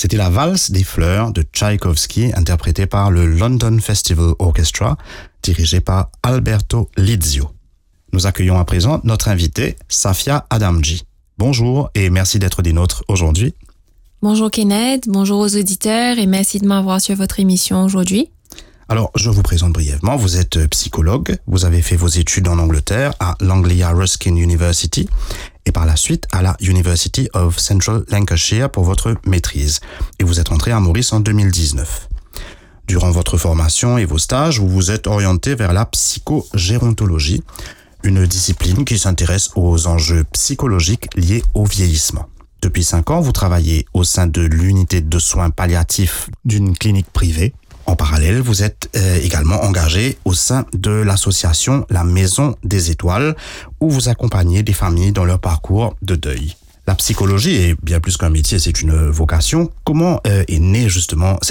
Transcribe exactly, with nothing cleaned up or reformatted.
C'était la valse des fleurs de Tchaïkovski, interprétée par le London Festival Orchestra, dirigé par Alberto Lizio. Nous accueillons à présent notre invitée, Safia Adamji. Bonjour et merci d'être des nôtres aujourd'hui. Bonjour Kenneth, bonjour aux auditeurs et merci de m'avoir sur votre émission aujourd'hui. Alors, je vous présente brièvement, vous êtes psychologue, vous avez fait vos études en Angleterre à l'Anglia Ruskin University et par la suite à la University of Central Lancashire pour votre maîtrise. Et vous êtes entré à Maurice en deux mille dix-neuf. Durant votre formation et vos stages, vous vous êtes orienté vers la psychogérontologie, une discipline qui s'intéresse aux enjeux psychologiques liés au vieillissement. Depuis cinq ans, vous travaillez au sein de l'unité de soins palliatifs d'une clinique privée. En parallèle, vous êtes euh, également engagé au sein de l'association La Maison des Étoiles, où vous accompagnez des familles dans leur parcours de deuil. La psychologie est bien plus qu'un métier, c'est une vocation. Comment euh, est née justement cette vocation ?